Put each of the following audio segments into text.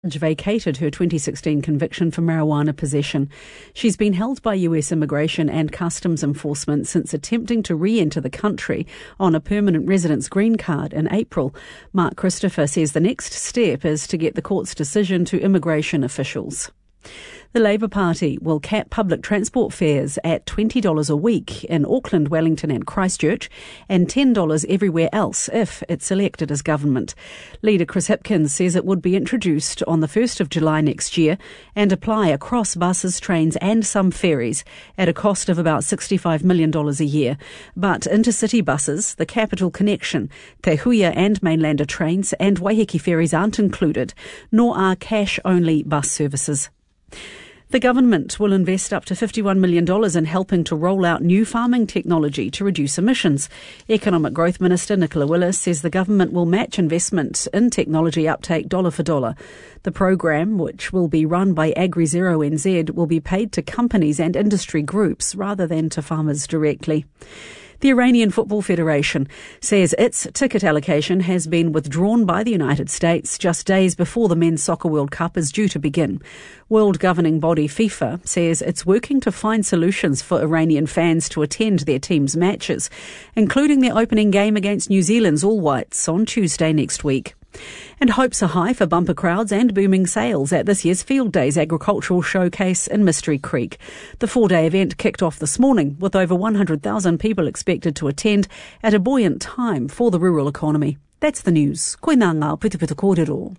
Vacated her 2016 conviction for marijuana possession. She's been held by US Immigration and Customs Enforcement since attempting to re-enter the country on a permanent residence green card in April. Mark Christopher says the next step is to get the court's decision to immigration officials. The Labour Party will cap public transport fares at $20 a week in Auckland, Wellington and Christchurch and $10 everywhere else if it's elected as government. Leader Chris Hipkins says it would be introduced on the 1st of July next year and apply across buses, trains and some ferries at a cost of about $65 million a year. But intercity buses, the Capital Connection, Te Huia and Mainlander trains and Waiheke ferries aren't included, nor are cash-only bus services. The government will invest up to $51 million in helping to roll out new farming technology to reduce emissions. Economic Growth Minister Nicola Willis says the government will match investment in technology uptake dollar for dollar. The program, which will be run by AgriZero NZ, will be paid to companies and industry groups rather than to farmers directly. The Iranian Football Federation says its ticket allocation has been withdrawn by the United States just days before the Men's Soccer World Cup is due to begin. World governing body FIFA says it's working to find solutions for Iranian fans to attend their team's matches, including their opening game against New Zealand's All Whites on Tuesday next week. And hopes are high for bumper crowds and booming sales at this year's Field Days Agricultural Showcase in Mystery Creek. The 4-day event kicked off this morning with over 100,000 people expected to attend at a buoyant time for the rural economy. That's the news. Koe nā ngā putuputu kōrero.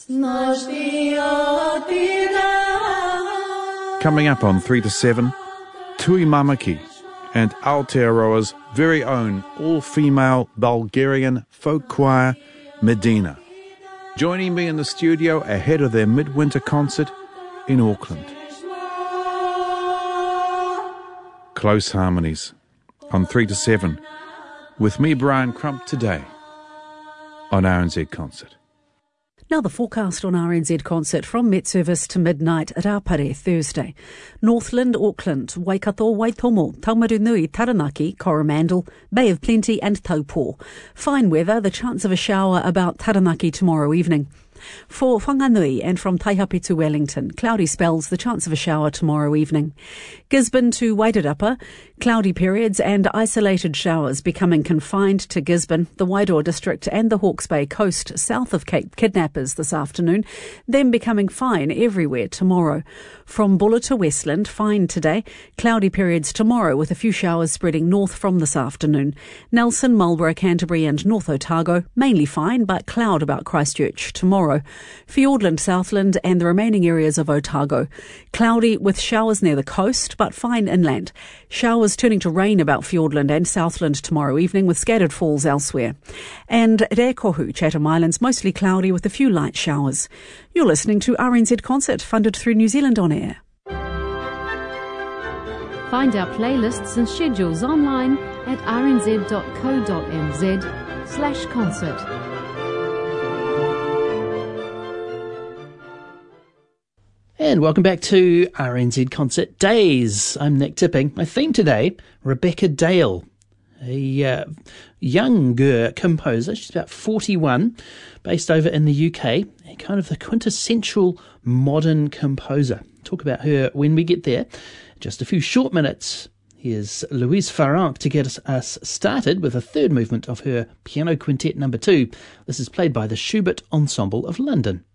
Coming up on 3 to 7, Tui Mamaki and Aotearoa's very own all-female Bulgarian folk choir, Medina, joining me in the studio ahead of their midwinter concert in Auckland. Close Harmonies on 3 to 7 with me, Brian Crump, today on RNZ Concert. Now the forecast on RNZ Concert from Met Service to midnight at Rapare Thursday. Northland, Auckland, Waikato, Waitomo, Taumarunui, Taranaki, Coromandel, Bay of Plenty and Taupo. Fine weather, the chance of a shower about Taranaki tomorrow evening. For Whanganui and from Taihape to Wellington, cloudy spells, the chance of a shower tomorrow evening. Gisborne to Wairarapa, cloudy periods and isolated showers becoming confined to Gisborne, the Wairoa district and the Hawke's Bay coast south of Cape Kidnappers this afternoon, then becoming fine everywhere tomorrow. From Buller to Westland, fine today, cloudy periods tomorrow with a few showers spreading north from this afternoon. Nelson, Marlborough, Canterbury and North Otago, mainly fine but cloud about Christchurch tomorrow. Fiordland, Southland and the remaining areas of Otago. Cloudy with showers near the coast but fine inland. Showers turning to rain about Fiordland and Southland tomorrow evening with scattered falls elsewhere. And Rekohu, Chatham Islands, mostly cloudy with a few light showers. You're listening to RNZ Concert, funded through New Zealand On Air. Find our playlists and schedules online at rnz.co.nz/concert. And welcome back to RNZ Concert Days. I'm Nick Tipping. My theme today, Rebecca Dale, a younger composer. She's about 41, based over in the UK, kind of the quintessential modern composer. Talk about her when we get there. Just a few short minutes. Here's Louise Farranc to get us started with a third movement of her Piano Quintet No. 2. This is played by the Schubert Ensemble of London.